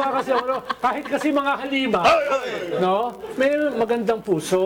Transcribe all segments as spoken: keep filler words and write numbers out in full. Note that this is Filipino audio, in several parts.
nga kasi, ano, kahit kasi mga halima, no? May magandang puso.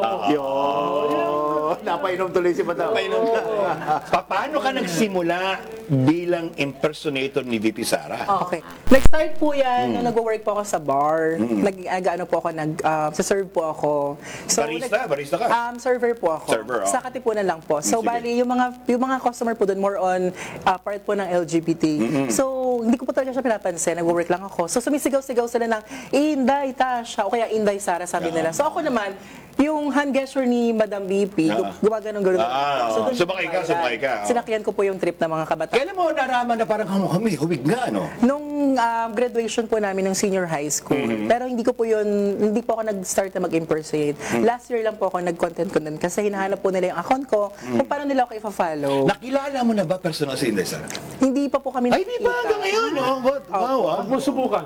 Yun. Napainom tuloy si Madam. Pa- Paano ka nagsimula bilang impersonator ni V P Sara? Okay. Nag-start po yan, nung nag-work po ako sa bar. Nag, ano po ako, nag, uh, sa-serve po ako. Barista? Barista ka? Um, server po ako. Server, oh. Sa Katipunan lang po. So, Sige. bali, yung mga, yung mga customer po doon, more on uh, part po ng L G B T. So, hindi ko po talaga siya pinapansin. Nag-work lang ako. So, sumisigaw-sigaw sila ng, Inday, Tasha, o kaya Inday, Sara, sabi nila. So, ako naman, yung hand gesture ni Madam V P, Ah. gumaganon-ganon. Ah, doon sumakay ka, sumakay ka, oh. Sinakyan ko po yung trip ng mga kabataan. Kailan mo naraman na parang kami, humig nga, no? Nung um, graduation po namin ng senior high school, pero hindi ko po yun, hindi po ako nag-start na mag-impersonate. Last year lang po ako nag-content content kasi hinahanap po nila yung account ko kung paano nila ako ipa-follow. Nakilala mo na ba personal si Inday Sara? Hindi pa po kami Ay, di ba? Hanggang ngayon, no? What? Wow, ah. Huwag mo subukan.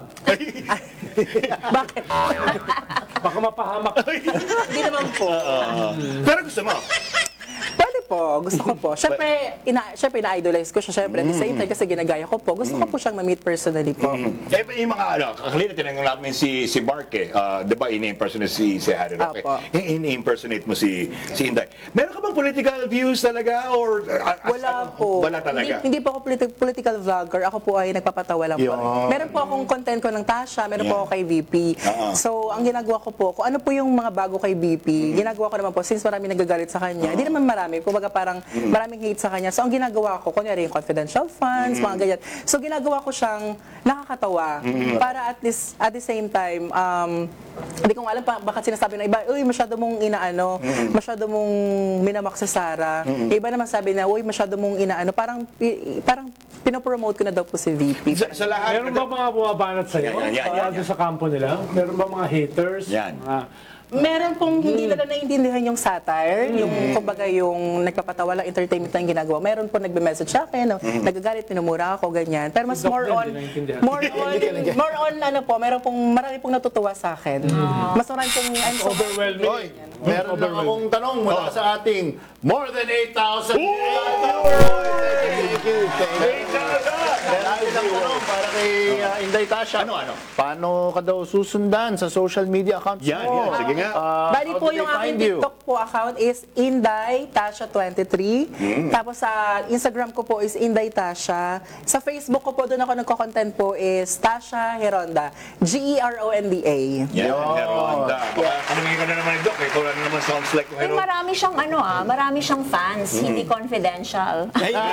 Bakit? Baka mapahamak. Hindi naman po. Pero gusto mo? Pwede po, gusto ko po. Siyempre, ina, siyempre ina-idolize ko siya. Siyempre, at the same time, kasi ginagaya ko po. Gusto ko po siyang ma-meet personally po. Eh, yung mga ano, kanina tinanong namin si si Mark eh, ah, di ba ini-impersonate si, si Harry Roque? Apo. Eh, ini-impersonate mo si si Inday. Meron ka bang political views talaga or ah, as- Wala ano? po. Wala talaga. Hindi, hindi po ako politi- political vlogger. Ako po ay nagpapatawa lang po. Yun. Meron po akong content ko ng Tasha, meron po Yeah. ako kay V P. Oo. So, ang ginagawa ko po, kung ano po yung mga bago kay V P, ginagawa ko naman po, since marami nagagalit sa kanya, hindi naman marami, kumbaga parang maraming hate sa kanya. So, ang ginagawa ko, kunyari yung confidential funds, mga ganyan. So, ginagawa ko siyang nakakatawa para at least, at the same time, um, hindi ko nga alam pa, baka sinasabi ng iba, uy, masyado mong inaano, masyado mong minamak sa Sara. Yung iba naman sabi na, uy, masyado mong inaano, parang, i- parang pinopromote ko na daw po si V P. Sa, sa lahat, Meron ba mga bumabanat sa'yo? Yan, yan, yan, yan, Ah, doon sa kampo nila? Meron ba mga haters? Yan. Mga, Meron pong hindi nila naiintindihan yung satire, yung kumbaga yung nagpapatawa lang entertainment na yung ginagawa. Meron po nagbe-message sa akin, no, nagagalit, pinumura ako, ganyan. Pero mas Si Doc more din, on, di naiintindihan. more on, more on, ano po, meron pong, marami pong natutuwa sa akin. Mas marami pong, I'm so overwhelming. Hoy, meron lang akong tanong mula sa ating more than eight thousand Thank you. Thank you. Meron isang tanong para kay uh, Inday Tasha. Ano, ano? Paano ka daw susundan sa social media accounts Yan, mo? yan. Sige nga. Ah, Bali how po do yung they aking find you? TikTok po account is Inday Tasha twenty-three. Tapos sa Instagram ko po is Inday Tasha. Sa Facebook ko po doon ako nagko-content po is Tasha Heronda. G E R O N D A. Yan, Heronda. Ano nga ka na naman, Doc? Eh, kung ano naman sounds like Eh, Heronda. marami siyang ano ah, marami siyang fans, hindi confidential.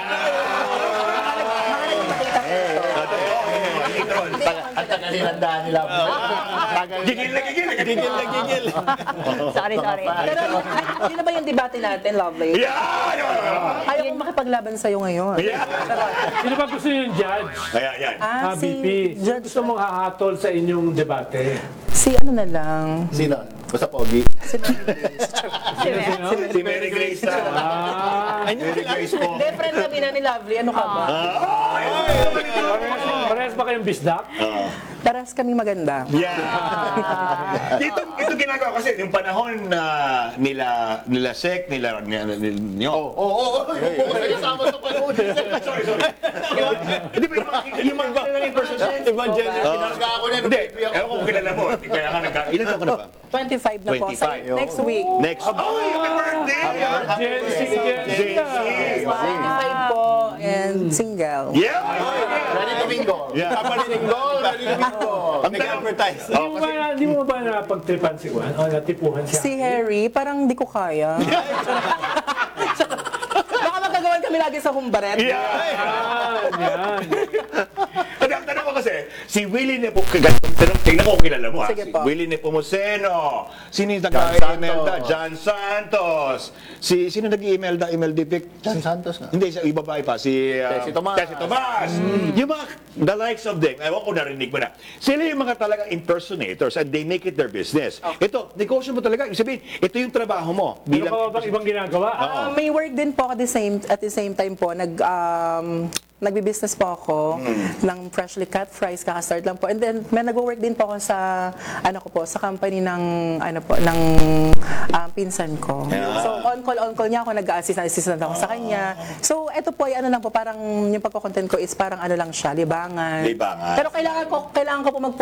At tagalinandaan nila. Gigil na gigil. Gigil na gigil. sorry, sorry. Pero hindi na ba yung debate natin, Lovely? Yan! Ayaw kong makipaglaban sa'yo ngayon. Yan! Sino ba gusto yung judge? Kaya yan. Ah, Ah, V P. Sino Judge, gusto mong hahatol sa inyong debate? si ano na lang. Sino? Basta pogi. Si Sino? Si Mary Grace na. Ah, Mary Grace po. Hindi, friend kami na ni Lovely. Ano ka ba? parehas, parehas ba kayong bisdak? Parehas kami maganda. Yeah. ito, ito ginagawa kasi yung panahon na nila nila Sek, nila nila nyo. Oo, oo, oo. Kasama sa panahon. Sorry, sorry. Hindi ba yung mga yung mga kilalang impersonation? Ibang gender. Kinarga ako niya. Hindi. Ewan ko kung kilala mo. Kaya nga nagka... Ilan taon ka na ba? twenty-five na po. Sa twenty-five. next week. Next. Oh, happy birthday! Gen Z, Gen Z. twenty-five po and single. Yeah! Ready to mingle. Yeah. Mingle, ready to mingle. Ang advertise. Di mo ba, di mo ba napagtripan si Juan? O natipuhan siya? Si Harry, parang di ko kaya. Baka magkagawan kami lagi sa humbaret. Yeah! Yan, yan. Ang tanong ko kasi, si Willie Nepomuceno, tanong, tingnan ko kung kilala mo ha. Sige Si po. Willie Nepomuceno. Sino yung John nag-Imelda? Santos. John Santos. Si, sino nag-Imelda? Imelda Pic? John Santos nga. Hindi, sa iba pa si uh, Tessie Tomas. Tessie Tomas. Yung mga, the likes of them, ewan ko narinig mo na. Sila yung mga talaga impersonators and they make it their business. Ito, negosyo mo talaga. Ibig sabihin, ito yung trabaho mo. Meron ka ba bang ibang ginagawa? Ah, may work din po ako the same, at the same time po. Nag, um, nagbi-business po ako ng freshly cut fries, kaka-start lang po. And then may nagwo-work din po ako sa ano ko po, sa company ng ano po ng um, pinsan ko. So on call on call niya ako, nag-assist assistant ako sa kanya. So ito po ay ano lang po, parang yung pagko-content ko is parang ano lang siya, libangan. Libangan. Pero kailangan ko kailangan ko po mag